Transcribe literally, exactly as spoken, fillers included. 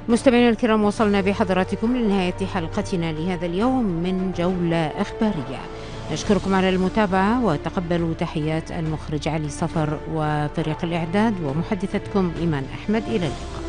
مستمعينا الكرام، وصلنا بحضراتكم لنهاية حلقتنا لهذا اليوم من جولة إخبارية. نشكركم على المتابعة وتقبلوا تحيات المخرج علي صفر وفريق الإعداد ومحدثتكم إيمان أحمد. إلى اللقاء.